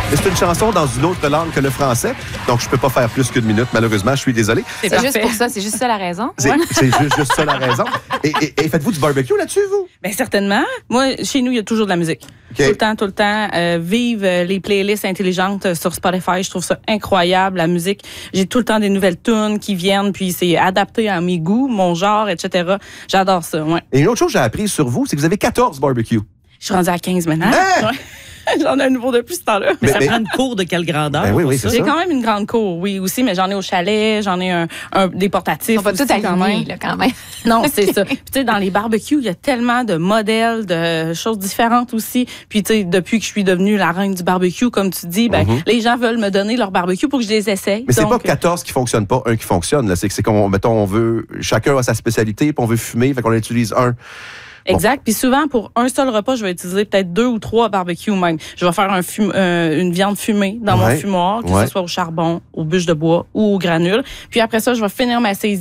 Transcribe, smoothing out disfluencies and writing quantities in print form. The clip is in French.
Mais c'est une chanson dans une autre langue que le français, donc je peux pas faire plus qu'une minute, malheureusement, je suis désolé. C'est juste pour ça, c'est juste ça la raison. C'est juste ça la raison. Et faites-vous du barbecue là-dessus, vous? Bien, certainement. Moi, chez nous, il y a toujours de la musique. Okay. Tout le temps. Vive les playlists intelligentes sur Spotify. Je trouve ça incroyable, la musique. J'ai tout le temps des nouvelles tunes qui viennent, puis c'est adapté à mes goûts, mon genre, etc. J'adore ça, ouais. Et une autre chose que j'ai appris sur vous, c'est que vous avez 14 barbecues. Je suis rendue à 15 maintenant. Hein? Ouais. J'en ai un nouveau depuis ce temps-là. Mais ça prend une cour de quelle grandeur? Ben oui, c'est ça. J'ai quand même une grande cour, oui, aussi, mais j'en ai au chalet, j'en ai des portatifs. On va tout aligner, là, quand même. Non, c'est ça. Puis, tu sais, dans les barbecues, il y a tellement de modèles, de choses différentes aussi. Puis, tu sais, depuis que je suis devenue la reine du barbecue, comme tu dis, les gens veulent me donner leur barbecue pour que je les essaye. Mais c'est pas 14 qui fonctionnent pas, un qui fonctionne. Là. C'est qu'on, mettons, on veut, chacun a sa spécialité, puis on veut fumer, fait qu'on utilise un. Exact. Puis souvent, pour un seul repas, je vais utiliser peut-être 2 ou 3 barbecues même. Je vais faire une viande fumée dans mon fumoir, que ce soit au charbon, aux bûches de bois ou au granule. Puis après ça, je vais finir ma saisie